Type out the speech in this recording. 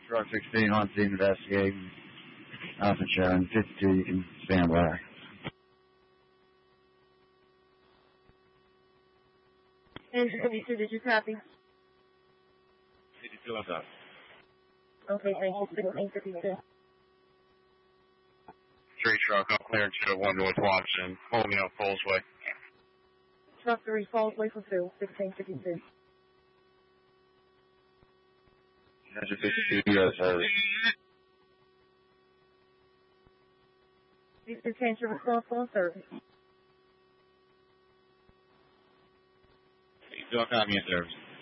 Truck 16 on scene investigating. Nothing showing. 52, you can stand by. 52, did you copy? 52 on top. Okay, thank you. 52. Tree truck on clearance to 1 North Washington. Holding me up Falls Way. Truck 3 Falls Way for 2, 1652. 52, you guys have it. Please change your responsible on service. You don't have me in service.